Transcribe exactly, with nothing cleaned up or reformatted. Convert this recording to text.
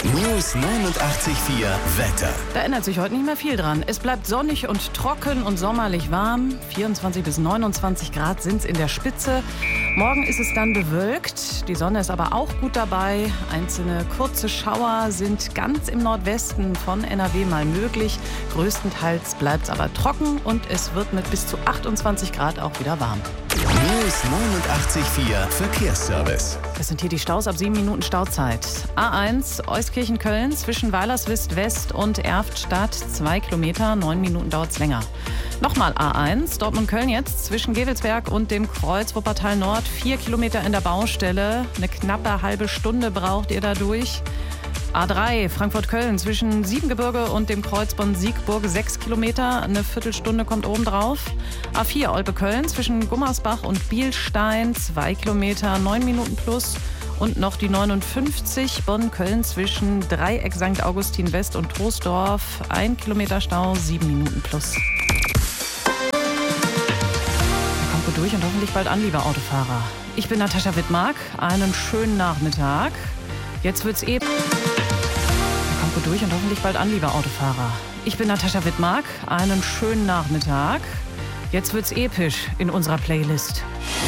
News neunundachtzig Komma vier Wetter. Da ändert sich heute nicht mehr viel dran. Es bleibt sonnig und trocken und sommerlich warm. vierundzwanzig bis neunundzwanzig Grad sind es in der Spitze. Morgen ist es dann bewölkt. Die Sonne ist aber auch gut dabei. Einzelne kurze Schauer sind ganz im Nordwesten von N R W mal möglich. Größtenteils bleibt es aber trocken und es wird mit bis zu achtundzwanzig Grad auch wieder warm. News neunundachtzig Komma vier Verkehrsservice. Das sind hier die Staus ab sieben Minuten Stauzeit. A eins Euskirchen-Köln zwischen Weilerswist West und Erftstadt zwei Kilometer, neun Minuten dauert es länger. Nochmal A eins Dortmund-Köln jetzt zwischen Gevelsberg und dem Kreuz Wuppertal Nord, vier Kilometer in der Baustelle. Eine knappe halbe Stunde braucht ihr da durch. A drei Frankfurt-Köln zwischen Siebengebirge und dem Kreuz Bonn-Siegburg sechs Kilometer, eine Viertelstunde kommt obendrauf. A vier Olpe-Köln zwischen Gummersbach und Bielstein zwei Kilometer, neun Minuten plus. Und noch die neunundfünfzig Bonn-Köln zwischen Dreieck Sankt Augustin West und Troisdorf, ein Kilometer Stau, sieben Minuten plus. Kommt gut durch und hoffentlich bald an, liebe Autofahrer. Ich bin Natascha Wittmark, einen schönen Nachmittag. Jetzt wird's eh... Kommt gut durch und hoffentlich bald an, liebe Autofahrer. Ich bin Natascha Wittmark, einen schönen Nachmittag. Jetzt wird's episch in unserer Playlist.